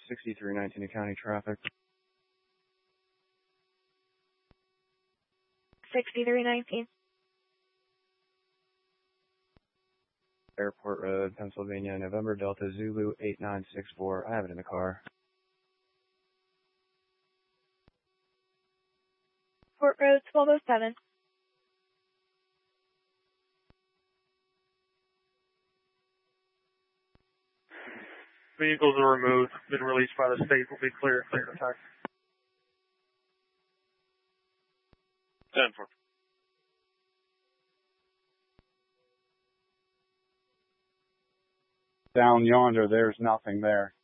6319 County traffic. 6319. Airport Road, Pennsylvania, November Delta Zulu 8964. I have it in the car. Port Road 1207. Vehicles are removed, been released by the state, will be clear to attack. 10-4. Down yonder, there's nothing there.